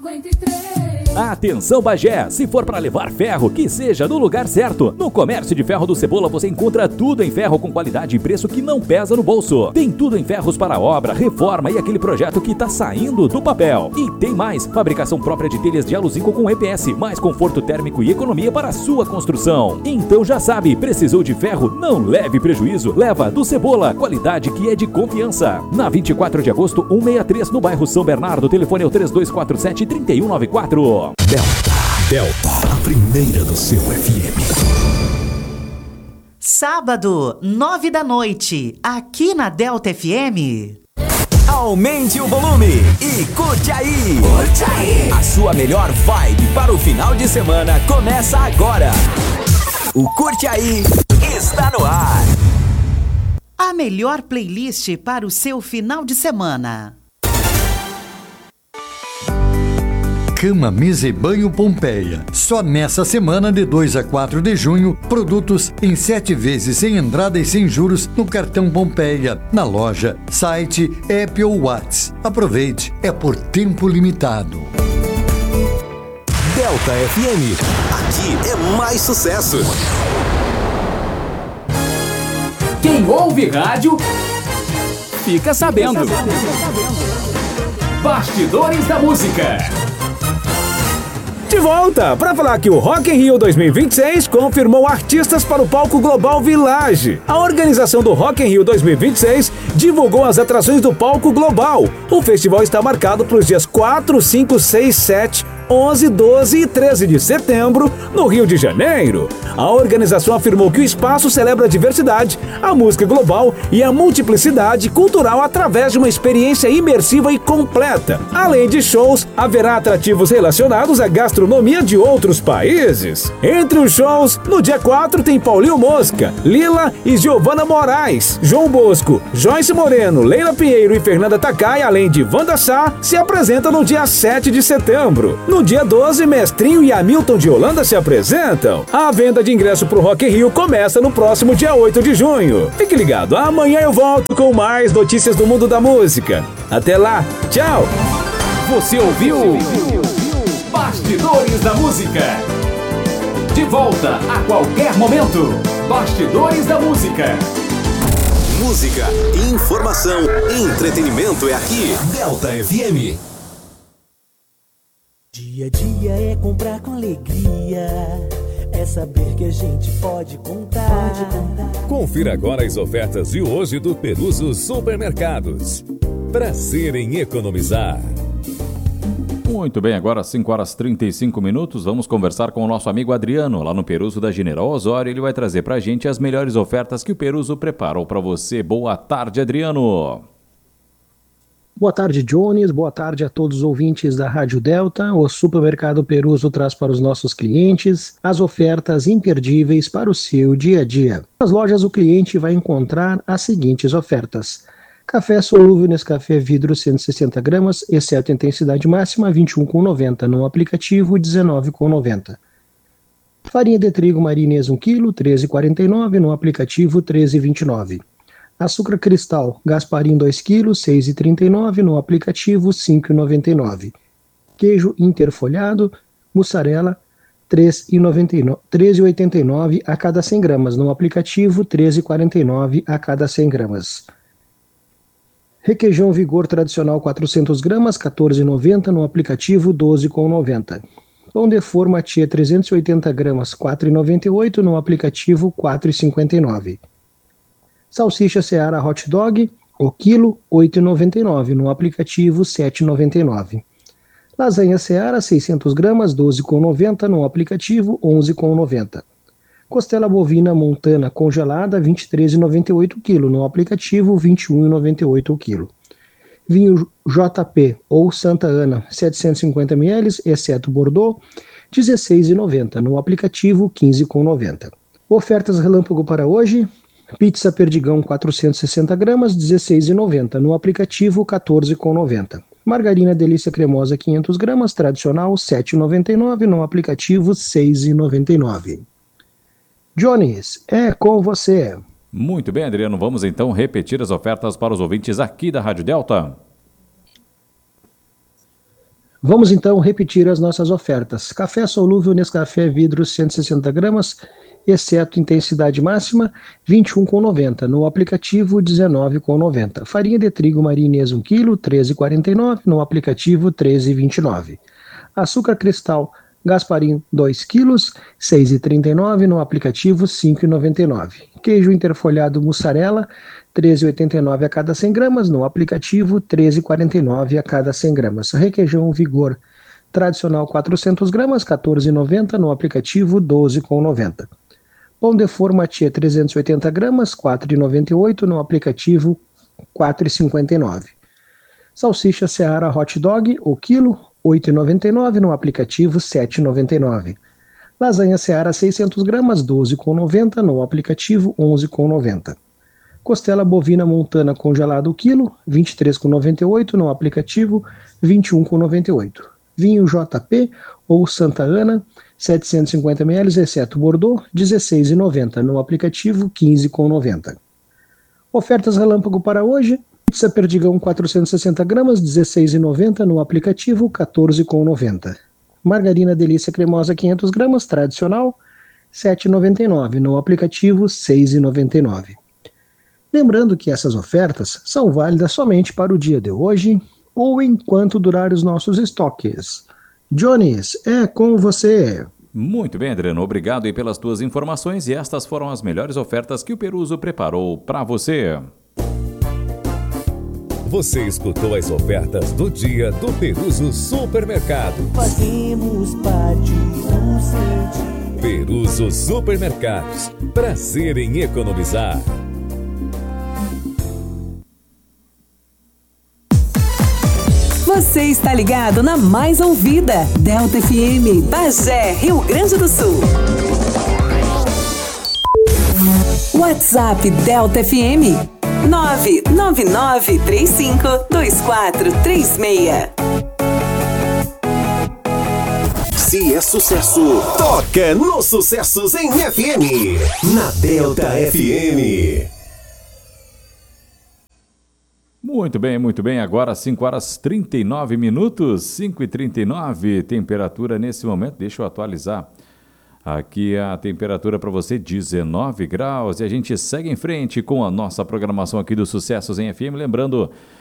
Atenção Bagé, se for para levar ferro, que seja no lugar certo. No Comércio de Ferro do Cebola você encontra tudo em ferro com qualidade e preço que não pesa no bolso. Tem tudo em ferros para obra, reforma e aquele projeto que tá saindo do papel. E tem mais, fabricação própria de telhas de aluzinco com EPS, mais conforto térmico e economia para a sua construção. Então já sabe, precisou de ferro? Não leve prejuízo, leva do Cebola, qualidade que é de confiança. Na 24 de agosto, 163 no bairro São Bernardo, telefone é o 3247-3194. Delta, a primeira do seu FM. Sábado, 9 da noite, aqui na Delta FM. Aumente o volume e curte aí. Curte aí. A sua melhor vibe para o final de semana começa agora. O Curte Aí está no ar. A melhor playlist para o seu final de semana. Cama, Mesa e Banho Pompeia. Só nessa semana de 2 a 4 de junho, produtos em 7 vezes sem entrada e sem juros no cartão Pompeia. Na loja, site, app ou Whats. Aproveite, é por tempo limitado. Delta FM, aqui é mais sucesso. Quem ouve rádio, fica sabendo. Bastidores da Música. De volta para falar que o Rock in Rio 2026 confirmou artistas para o palco Global Village. A organização do Rock in Rio 2026 divulgou as atrações do palco Global. O festival está marcado para os dias 4, 5, 6, 7, 11, 12 e 13 de setembro, no Rio de Janeiro. A organização afirmou que o espaço celebra a diversidade, a música global e a multiplicidade cultural através de uma experiência imersiva e completa. Além de shows, haverá atrativos relacionados à gastronomia de outros países. Entre os shows, no dia 4 tem Paulinho Mosca, Lila e Giovana Moraes. João Bosco, Joyce Moreno, Leila Pinheiro e Fernanda Takai, além de Wanda Sá, se apresentam no dia 7 de setembro. No dia 12, Mestrinho e Hamilton de Holanda se apresentam. A venda de ingresso pro Rock in Rio começa no próximo dia 8 de junho. Fique ligado, amanhã eu volto com mais notícias do mundo da música. Até lá, tchau! Você ouviu Bastidores da Música. De volta a qualquer momento. Bastidores da Música. Música, informação, entretenimento é aqui. Delta FM. Dia a dia é comprar com alegria, é saber que a gente pode contar. Confira agora as ofertas de hoje do Peruso Supermercados. Prazer em economizar. Muito bem, agora 5h35, vamos conversar com o nosso amigo Adriano, lá no Peruso da General Osório. Ele vai trazer pra gente as melhores ofertas que o Peruso preparou para você. Boa tarde, Adriano. Boa tarde, Jones. Boa tarde a todos os ouvintes da Rádio Delta. O Supermercado Peruso traz para os nossos clientes as ofertas imperdíveis para o seu dia a dia. Nas lojas, o cliente vai encontrar as seguintes ofertas: café solúvel Nescafé vidro 160 gramas, exceto intensidade máxima, 21,90. No aplicativo, 19,90. Farinha de trigo marinês 1 kg, 13,49. No aplicativo, 13,29. Açúcar cristal Gasparim 2 kg, 6,39. No aplicativo, 5,99. Queijo interfolhado mussarela 13,89 a cada 100 gramas. No aplicativo, 13,49 a cada 100 gramas. Requeijão Vigor tradicional 400 gramas, 14,90. No aplicativo, 12,90. Pão de forma Tia 380 gramas, 4,98. No aplicativo, 4,59. Salsicha Seara Hot Dog, o quilo, 8,99. No aplicativo, 7,99. Lasanha Seara 600 gramas, 12,90. No aplicativo, 11,90. Costela bovina montana congelada, 23,98 o quilo. No aplicativo, 21,98 o quilo. Vinho JP ou Santa Ana, 750 ml, exceto Bordeaux, 16,90. No aplicativo, 15,90. Ofertas relâmpago para hoje: pizza Perdigão 460 gramas, 16,90. No aplicativo, 14,90. Margarina Delícia Cremosa 500 gramas, tradicional, 7,99. No aplicativo, 6,99. Jones, é com você. Muito bem, Adriano. Vamos então repetir as ofertas para os ouvintes aqui da Rádio Delta. Vamos então repetir as nossas ofertas. Café solúvel Nescafé vidro 160 gramas, exceto intensidade máxima, R$ 21,90. No aplicativo, R$ 19,90. Farinha de trigo Maria Inês 1 kg, R$ 13,49. No aplicativo, R$ 13,29. Açúcar cristal Gasparim 2 kg, R$ 6,39. No aplicativo, R$ 5,99. Queijo interfolhado mussarela, R$ 13,89 a cada 100 gramas. No aplicativo, R$ 13,49 a cada 100 gramas. Requeijão Vigor tradicional 400 gramas, R$ 14,90. No aplicativo, R$ 12,90. Pão de forma Tia 380 gramas, R$ 4,98. No aplicativo, R$ 4,59. Salsicha Seara Hot Dog, o quilo, R$ 8,99. No aplicativo, R$ 7,99. Lasanha Seara 600 gramas, R$ 12,90. No aplicativo, R$ 11,90. Costela bovina montana congelada o quilo, R$ 23,98. No aplicativo, R$ 21,98. Vinho JP ou Santa Ana, 750 ml, exceto Bordeaux, R$ 16,90. No aplicativo, R$ 15,90. Ofertas relâmpago para hoje. Pizza Perdigão 460 gramas, R$ 16,90. No aplicativo, R$ 14,90. Margarina Delícia Cremosa 500 gramas, tradicional, R$ 7,99. No aplicativo, R$ 6,99. Lembrando que essas ofertas são válidas somente para o dia de hoje ou enquanto durar os nossos estoques. Jones, é com você. Muito bem, Adriano. Obrigado aí pelas tuas informações e estas foram as melhores ofertas que o Peruso preparou para você. Você escutou as ofertas do dia do Peruso Supermercados. Fazemos parte do seu dia. Peruso Supermercados. Prazer em economizar. Você está ligado na mais ouvida, Delta FM, Bagé, Rio Grande do Sul. WhatsApp Delta FM 999352436. Se é sucesso, toca nos sucessos em FM. Na Delta FM. Muito bem. Agora 5h39, 5h39, temperatura nesse momento. Deixa eu atualizar aqui a temperatura para você, 19 graus. E a gente segue em frente com a nossa programação aqui dos Sucessos em FM. Lembrando